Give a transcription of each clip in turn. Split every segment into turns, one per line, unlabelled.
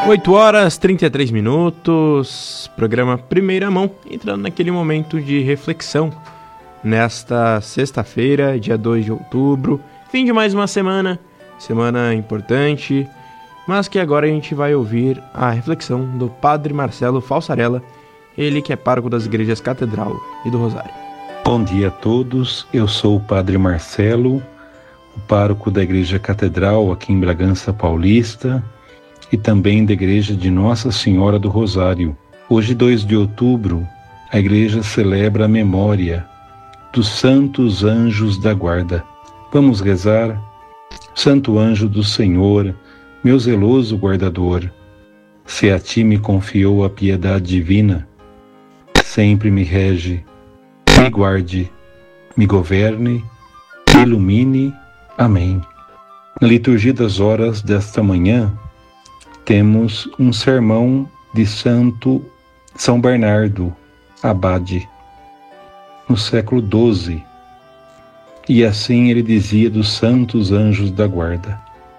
8h33, programa Primeira Mão, entrando naquele momento de reflexão, nesta sexta-feira, dia 2 de outubro, fim de mais uma semana importante, mas que agora a gente vai ouvir a reflexão do Padre Marcelo Falsarella, ele que é pároco das igrejas Catedral e do Rosário.
Bom dia a todos, eu sou o Padre Marcelo, o pároco da igreja Catedral aqui em Bragança Paulista, e também da Igreja de Nossa Senhora do Rosário. Hoje, 2 de outubro, a Igreja celebra a memória dos santos anjos da guarda. Vamos rezar. Santo anjo do Senhor, meu zeloso guardador, se a ti me confiou a piedade divina, sempre me rege, me guarde, me governe, me ilumine. Amém. Na liturgia das horas desta manhã, temos um sermão de São Bernardo, abade, no século XII. E assim ele dizia dos santos anjos da guarda: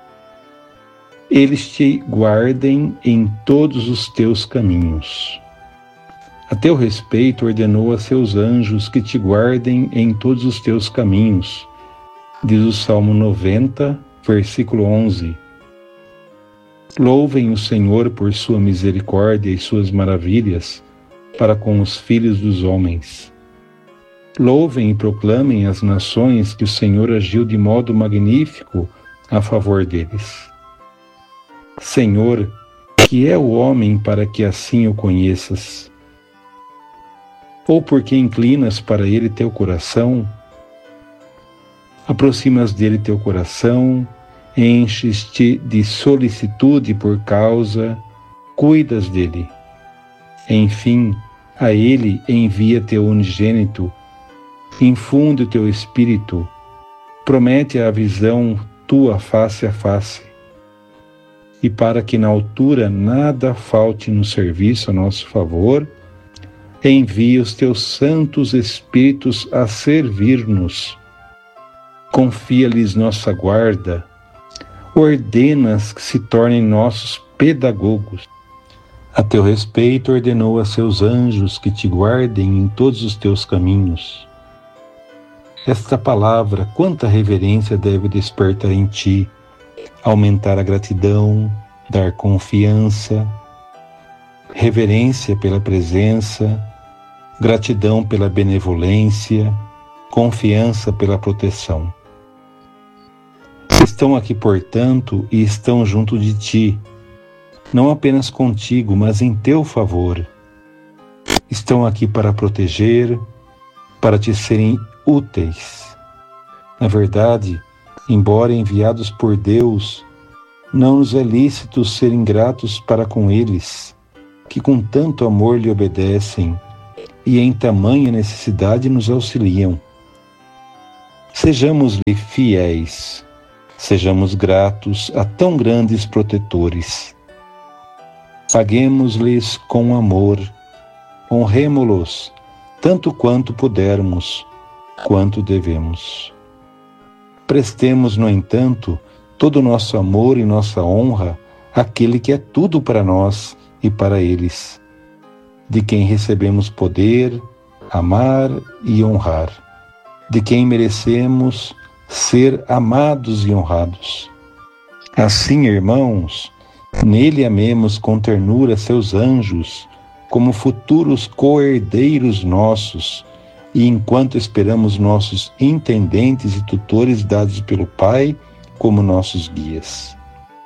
eles te guardem em todos os teus caminhos. A teu respeito ordenou a seus anjos que te guardem em todos os teus caminhos, diz o Salmo 90, versículo 11. Louvem o Senhor por sua misericórdia e suas maravilhas para com os filhos dos homens. Louvem e proclamem as nações que o Senhor agiu de modo magnífico a favor deles. Senhor, que é o homem para que assim o conheças? Ou porque inclinas para ele teu coração? Aproximas dele teu coração, enches-te de solicitude por causa, cuidas dele. Enfim, a ele envia teu unigênito, infunde o teu espírito, promete a visão tua face a face. E para que na altura nada falte no serviço a nosso favor, envia os teus santos espíritos a servir-nos. Confia-lhes nossa guarda, ordenas que se tornem nossos pedagogos. A teu respeito ordenou a seus anjos que te guardem em todos os teus caminhos. Esta palavra, quanta reverência deve despertar em ti, aumentar a gratidão, dar confiança, reverência pela presença, gratidão pela benevolência, confiança pela proteção. Estão aqui, portanto, e estão junto de ti, não apenas contigo, mas em teu favor. Estão aqui para proteger, para te serem úteis. Na verdade, embora enviados por Deus, não nos é lícito ser ingratos para com eles, que com tanto amor lhe obedecem e em tamanha necessidade nos auxiliam. Sejamos-lhe fiéis. Sejamos gratos a tão grandes protetores. Paguemos-lhes com amor, honremo-los tanto quanto pudermos, quanto devemos. Prestemos, no entanto, todo o nosso amor e nossa honra àquele que é tudo para nós e para eles, de quem recebemos poder, amar e honrar, de quem merecemos ser amados e honrados. Assim, irmãos, nele amemos com ternura seus anjos, como futuros co-herdeiros nossos, e enquanto esperamos nossos intendentes e tutores dados pelo Pai como nossos guias.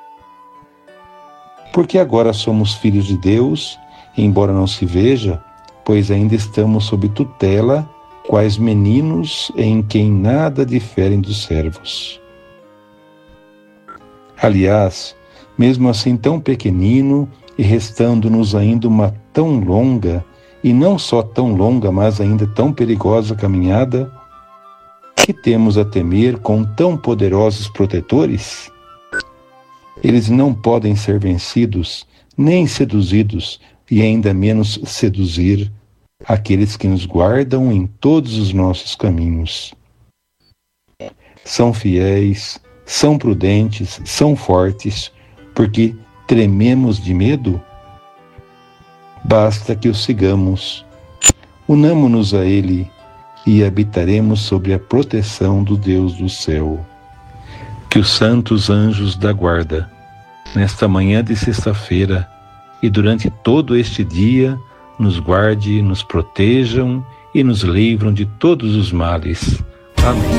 Porque agora somos filhos de Deus, embora não se veja, pois ainda estamos sob tutela, quais meninos em quem nada diferem dos servos. Aliás, mesmo assim tão pequenino e restando-nos ainda uma tão longa, e não só tão longa, mas ainda tão perigosa caminhada, que temos a temer com tão poderosos protetores? Eles não podem ser vencidos, nem seduzidos, e ainda menos seduzir aqueles que nos guardam em todos os nossos caminhos. São fiéis, são prudentes, são fortes, porque trememos de medo? Basta que o sigamos. Unamo-nos a Ele e habitaremos sob a proteção do Deus do céu. Que os santos anjos da guarda, nesta manhã de sexta-feira e durante todo este dia, nos guarde, nos protejam e nos livram de todos os males. Amém.